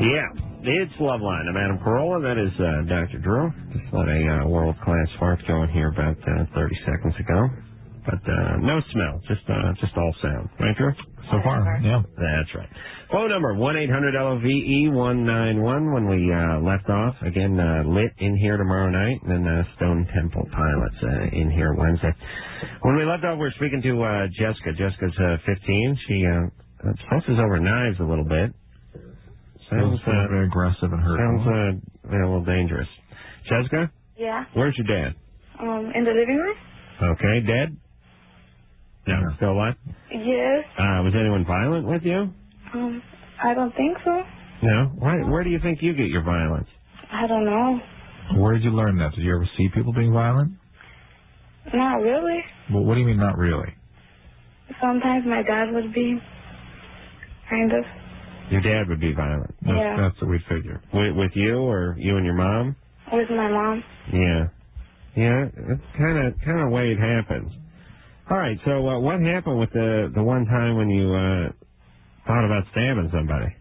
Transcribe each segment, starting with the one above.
Yeah, it's Loveline. I'm Adam Carolla. That is Dr. Drew. Just let a world-class fart go in here about 30 seconds ago. But no smell, just all sound. Right, Drew? So far, yeah. That's right. Phone number, 1-800-LOVE-191 when we left off. Again, Lit in here tomorrow night, and then Stone Temple Pilots in here Wednesday. When we left off, we were speaking to Jessica. Jessica's 15. She fusses over knives a little bit. Sounds very aggressive and hurtful. Sounds a little dangerous. Jessica? Yeah. Where's your dad? In the living room. Okay, dead? No, still alive? Yes. Was anyone violent with you? I don't think so. No? Where do you think you get your violence? I don't know. Where did you learn that? Did you ever see people being violent? Not really. Well, what do you mean, not really? Sometimes my dad would be, kind of. Your dad would be violent? Yeah. That's what we figured. With you, or you and your mom? With my mom. Yeah. Yeah, that's kind of way it happens. All right, so what happened with the one time when you thought about stabbing somebody?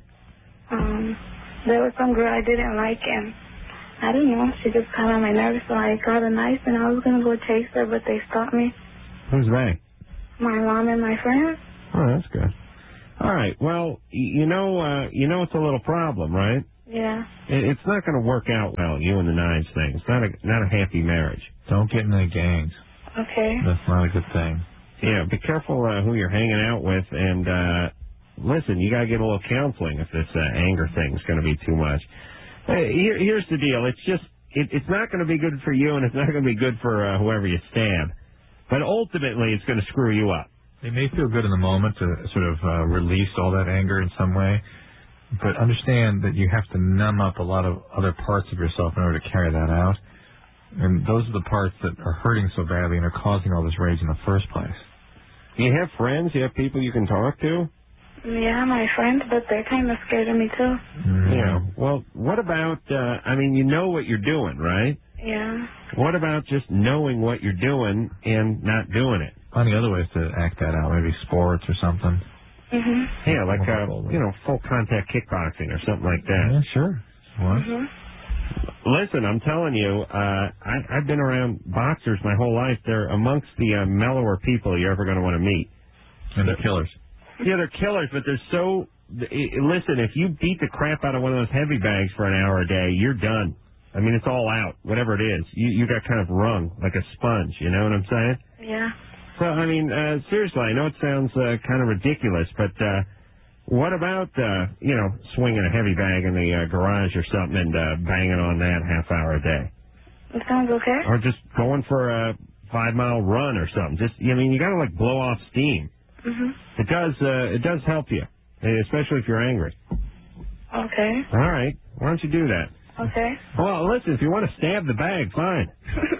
There was some girl I didn't like, and I don't know, she just got on my nerves, so I got a knife, and I was going to go chase her, but they stopped me. Who's they? My mom and my friends. Oh, that's good. All right, well, you know it's a little problem, right? Yeah. It's not going to work out well, you and the knives thing. It's not a happy marriage. Don't get in the gangs. Okay. That's not a good thing. Yeah, be careful who you're hanging out with, and listen, you got to get a little counseling if this anger thing's going to be too much. Here's the deal. It's not going to be good for you, and it's not going to be good for whoever you stab. But ultimately, it's going to screw you up. It may feel good in the moment to sort of release all that anger in some way, but understand that you have to numb up a lot of other parts of yourself in order to carry that out. And those are the parts that are hurting so badly and are causing all this rage in the first place. You have friends? You have people you can talk to? Yeah, my friends, but they're kind of scared of me, too. Mm-hmm. Yeah. Well, what about, you know what you're doing, right? Yeah. What about just knowing what you're doing and not doing it? Finding other ways to act that out, maybe sports or something. Mhm. Yeah, like, full contact kickboxing or something like that. Yeah, sure. What? Mhm. Listen, I'm telling you, I've been around boxers my whole life. They're amongst the mellower people you're ever going to want to meet. And they're killers. Yeah, they're killers, but they're so... Listen, if you beat the crap out of one of those heavy bags for an hour a day, you're done. I mean, it's all out, whatever it is. You got kind of wrung like a sponge, you know what I'm saying? Yeah. So, I mean, seriously, I know it sounds kind of ridiculous, but what about, swinging a heavy bag in the garage or something and banging on that half hour a day? It sounds okay. Or just going for a 5-mile run or something. You got to, blow off steam. Mhm. It does help you, especially if you're angry. Okay. All right. Why don't you do that? Okay. Well, listen, if you want to stab the bag, fine.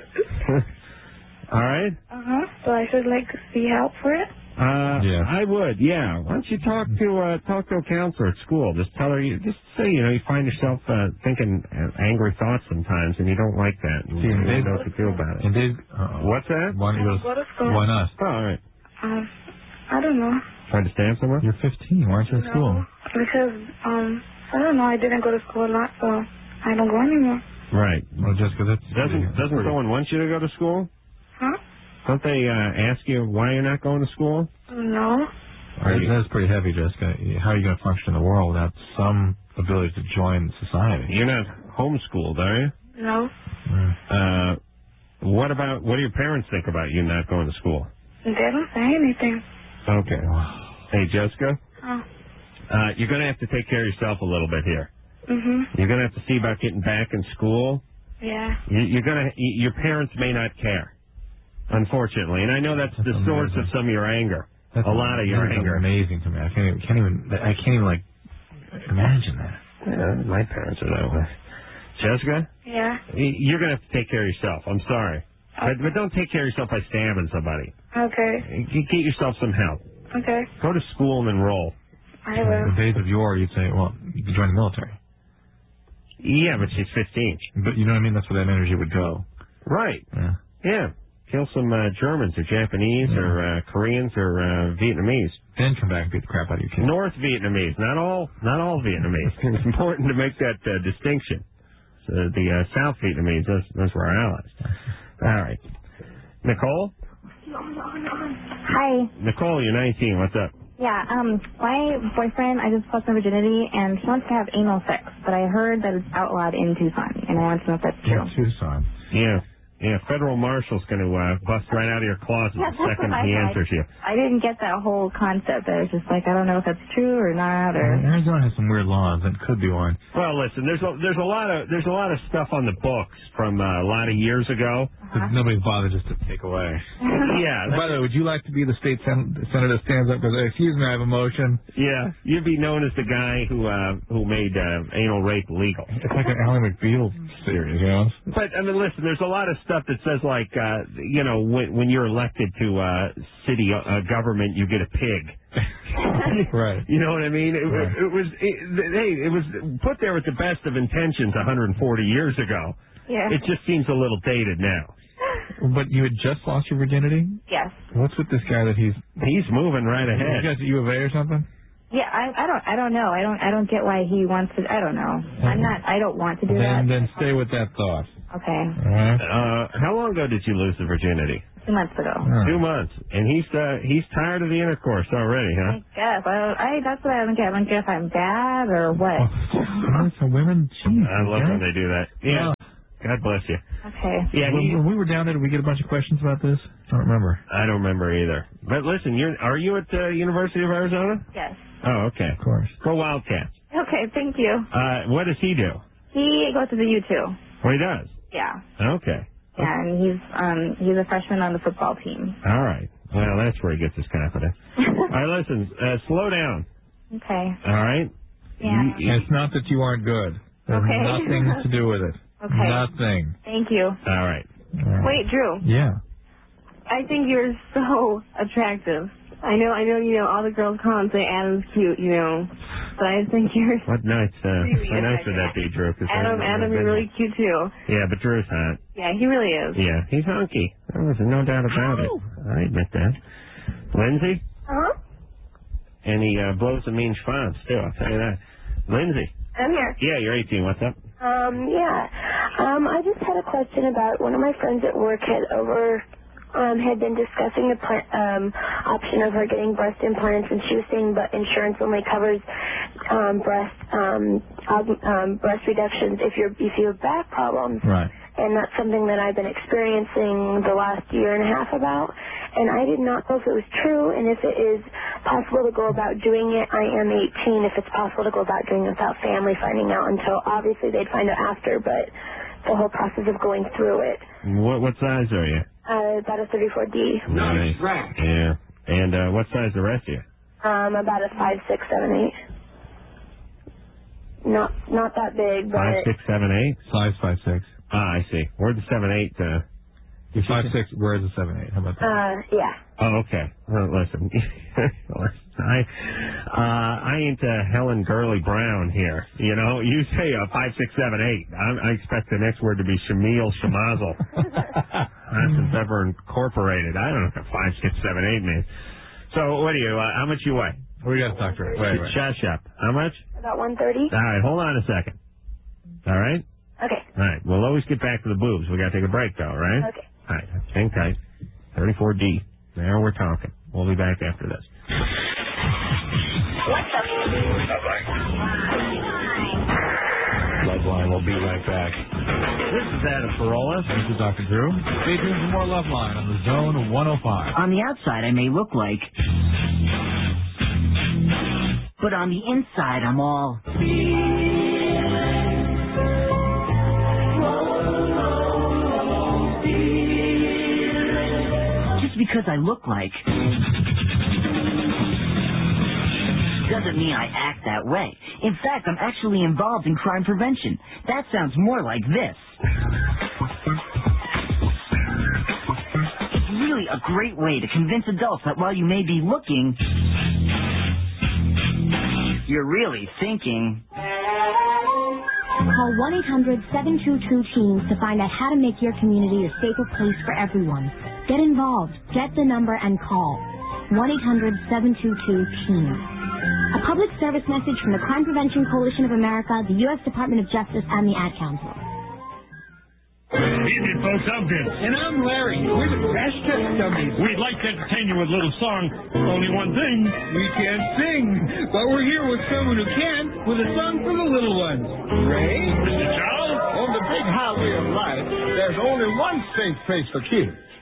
All right? Uh-huh. So I should, see help for it? Yeah. I would, yeah. Why don't you talk to a counselor at school? Just tell her, just say, you find yourself thinking angry thoughts sometimes, and you don't like that. And you don't know what to do about it. And what's that? Why don't you go to school. Why not? Oh, all right. I don't know. Trying to stab someone? You're 15. Why aren't you at school? Because, I don't know. I didn't go to school a lot, so I don't go anymore. Right. Well, Jessica, Doesn't someone want you to go to school? Huh? Don't they ask you why you're not going to school? No. That's pretty heavy, Jessica. How are you going to function in the world without some ability to join society? You're not homeschooled, are you? No. What do your parents think about you not going to school? They don't say anything. Okay. Hey, Jessica? Oh. You're going to have to take care of yourself a little bit here. Mhm. You're going to have to see about getting back in school. Yeah. Your parents may not care, unfortunately, and I know that's the source of some of your anger. That's a lot of your anger. Amazing to me. I can't even imagine that. Yeah, my parents are that way. Jessica? Yeah. You're going to have to take care of yourself. I'm sorry. Okay. But don't take care of yourself by stabbing somebody. Okay. Get yourself some help. Okay. Go to school and enroll. I will. In the days of yore, you'd say, well, you could join the military. Yeah, but she's 15. But you know what I mean? That's where that energy would go. Right. Yeah. Kill some Germans or Japanese or Koreans or Vietnamese. then come back and beat the crap out of your kid. North Vietnamese, not all Vietnamese. It's important to make that distinction. So the South Vietnamese, those were our allies. All right. Nicole? Hi. Nicole, you're 19. What's up? Yeah, my boyfriend, I just lost my virginity, and he wants to have anal sex, but I heard that it's outlawed in Tucson, and I want to know if that's true. Tucson. Yeah, federal marshal's going to bust right out of your closet the second he answers you. I didn't get that whole concept. I was just like, I don't know if that's true or not. Or Arizona has some weird laws. That could be one. Well, listen, there's a lot of stuff on the books from a lot of years ago that nobody's bothered just to take away. Yeah. By the way, would you like to be the state senator that stands up? Because, excuse me, I have a motion. Yeah, you'd be known as the guy who made anal rape legal. It's like an Ally McBeal series, you know. But I mean, listen, there's a lot of stuff that says like, when you're elected to city government, you get a pig. Right. You know what I mean? It was put there with the best of intentions 140 years ago. Yeah. It just seems a little dated now. But you had just lost your virginity? Yes. What's with this guy that he's moving right ahead? You guys at U of A or something? Yeah, I don't know. I don't get why he wants to. I don't know. I don't want to do that. Then stay with that thought. Okay. All right. How long ago did you lose the virginity? 2 months ago. 2 months, and he's tired of the intercourse already, huh? I guess. That's what I don't get. I don't get if I'm bad or what. So women, geez, I love when they do that. Yeah. God bless you. Okay. Yeah. When we were down there, did we get a bunch of questions about this? I don't remember. I don't remember either. But listen, are you at the University of Arizona? Yes. Oh, okay. Of course. Go Wildcats. Okay. Thank you. What does he do? He goes to the U2. Well, he does. Yeah. Okay. Yeah, and he's a freshman on the football team. All right. Well, that's where he gets his confidence. All right, listen. Slow down. Okay. All right. Yeah. It's not that you aren't good. There's nothing to do with it. Okay. Nothing. Thank you. All right. Wait, Drew. Yeah. I think you're so attractive. I know, all the girls call and say Adam's cute, but I think you're What nice really would that be, Drew? Adam, you're really cute too. Yeah, but Drew's hot. Yeah, he really is. Yeah, he's hunky. There's no doubt about it. I admit that. Lindsay? Uh-huh. And he blows the mean schwanz, too, I'll tell you that. Lindsay? I'm here. Yeah, you're 18. What's up? I just had a question about one of my friends at work had been discussing the option of her getting breast implants, and she was saying but insurance only covers breast reductions if you have back problems. Right. And that's something that I've been experiencing the last year and a half about. And I did not know if it was true and if it is possible to go about doing it. I am 18, if it's possible to go about doing it without family finding out until obviously they'd find out after, but the whole process of going through it. What size are you? About a 34D. Nice. Yeah. And what size the rest of you? About a 5, 6, 7, 8. Not that big, but 5, 6, 7, 8? Size 5, 6. Ah, I see. Where's the 7, 8? You're 5, 6. Where's the 7, 8? How about that? yeah. Oh, okay. Well, listen. I ain't Helen Gurley Brown here. You know, you say 5, 6, 7, 8. I expect the next word to be Shamil Shamazel. Since ever incorporated. I don't know what 5, 6, 7, 8 means. So, what do you? How much you weigh? We got to talk to her. Wait. Shush up. How much? About 130. All right, hold on a second. All right? Okay. All right. We'll always get back to the boobs. We got to take a break, though, right? Okay. All right. Hang tight. 34D. Now we're talking. We'll be back after this. What's up? Loveline will be right back. This is Adam Carolla. This is Dr. Drew. Stay tuned for more Loveline on the Zone 105. On the outside, I may look like, but on the inside, I'm all. Just because I look like doesn't mean I act that way. In fact, I'm actually involved in crime prevention. That sounds more like this. It's really a great way to convince adults that while you may be looking, you're really thinking. Call 1-800-722-TEENS to find out how to make your community a safer place for everyone. Get involved. Get the number and call. 1-800-722-TEEN. A public service message from the Crime Prevention Coalition of America, the U.S. Department of Justice, and the Ad Council. Evening, folks. I'm Vince. And I'm Larry. We're the Crash Test Dummies. We'd like to entertain you with a little song. Only one thing. We can't sing, but we're here with someone who can, with a song for the little ones. Ray? Mr. Charles? On the big highway of life, there's only one safe place for kids.